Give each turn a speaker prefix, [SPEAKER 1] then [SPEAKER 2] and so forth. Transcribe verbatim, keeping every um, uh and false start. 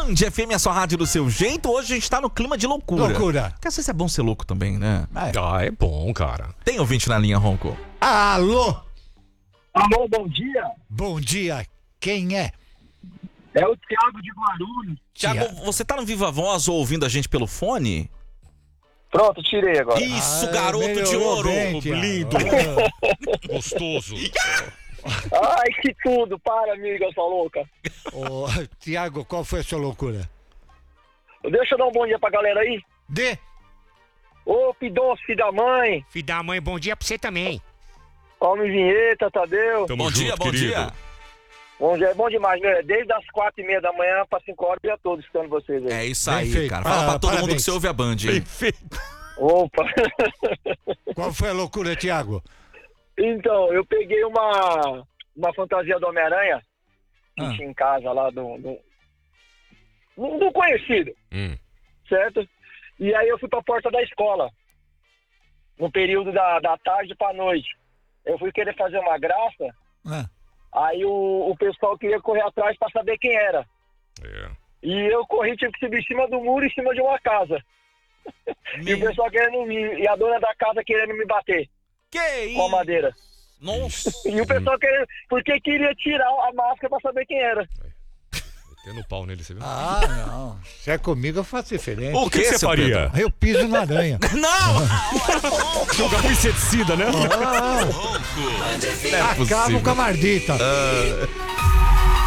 [SPEAKER 1] Band F M, a sua rádio do seu jeito. Hoje a gente tá no clima de loucura.
[SPEAKER 2] Loucura.
[SPEAKER 1] Quer saber se é bom ser louco também, né?
[SPEAKER 2] É.
[SPEAKER 3] Ah, é bom, cara.
[SPEAKER 1] Tem ouvinte na linha, Ronco?
[SPEAKER 2] Alô?
[SPEAKER 4] Alô, bom dia.
[SPEAKER 2] Bom dia. Quem é?
[SPEAKER 4] É o Thiago de Guarulhos.
[SPEAKER 1] Tiago,
[SPEAKER 2] Tia-
[SPEAKER 1] você tá no Viva Voz ou ouvindo a gente pelo fone?
[SPEAKER 4] Pronto, tirei agora.
[SPEAKER 1] Isso,
[SPEAKER 2] Ah,
[SPEAKER 1] garoto de
[SPEAKER 2] melhorou
[SPEAKER 1] ouro.
[SPEAKER 2] bem, Thiago.
[SPEAKER 1] Lindo.
[SPEAKER 3] Gostoso.
[SPEAKER 4] Ai, que tudo. Para, amiga, sua louca.
[SPEAKER 2] Ô, Tiago, qual foi a sua loucura?
[SPEAKER 4] Deixa eu dar um bom dia pra galera aí.
[SPEAKER 2] Dê.
[SPEAKER 4] Ô, Pidonço, filho da mãe.
[SPEAKER 5] Filho da mãe, bom dia pra você também.
[SPEAKER 4] Palme Vinheta, Tadeu.
[SPEAKER 3] Tamo
[SPEAKER 1] Bom
[SPEAKER 3] junto,
[SPEAKER 1] dia, bom
[SPEAKER 3] querido.
[SPEAKER 1] dia.
[SPEAKER 4] Bom dia, é bom demais, né? Desde as quatro e meia da manhã pra cinco horas, o dia todo escutando vocês aí.
[SPEAKER 1] É isso aí,
[SPEAKER 2] Perfeito.
[SPEAKER 1] cara. Fala
[SPEAKER 2] Ah,
[SPEAKER 1] pra todo
[SPEAKER 2] parabéns.
[SPEAKER 1] mundo que você ouve a Band, hein?
[SPEAKER 3] Perfeito.
[SPEAKER 4] Opa.
[SPEAKER 2] Qual foi a loucura, Tiago?
[SPEAKER 4] Então, eu peguei uma, uma fantasia do Homem-Aranha que
[SPEAKER 1] Ah.
[SPEAKER 4] tinha em casa lá do, do, do, do conhecido,
[SPEAKER 3] Hum.
[SPEAKER 4] certo? E aí eu fui pra porta da escola, no período da, da tarde pra noite. Eu fui querer fazer uma graça,
[SPEAKER 2] Ah,
[SPEAKER 4] aí o, o pessoal queria correr atrás pra saber quem era.
[SPEAKER 3] É.
[SPEAKER 4] E eu corri, tive que subir em cima do muro, em cima de uma casa. E o pessoal querendo me... E a dona da casa querendo me bater
[SPEAKER 1] Que
[SPEAKER 4] com a
[SPEAKER 1] isso?
[SPEAKER 4] madeira.
[SPEAKER 1] Nossa.
[SPEAKER 4] E o pessoal querendo... Porque queria tirar a máscara pra saber quem era.
[SPEAKER 3] Metendo pau nele, você viu?
[SPEAKER 2] ah, não. Se é comigo, eu faço diferente.
[SPEAKER 1] O
[SPEAKER 3] O que, que você
[SPEAKER 1] seu
[SPEAKER 3] faria?
[SPEAKER 2] Eu piso na aranha.
[SPEAKER 1] Não!
[SPEAKER 3] Jogar um inseticida, né?
[SPEAKER 2] Ah,
[SPEAKER 1] Ronco. Não é
[SPEAKER 2] acabo
[SPEAKER 1] possível.
[SPEAKER 2] com a mardita.
[SPEAKER 1] Ah,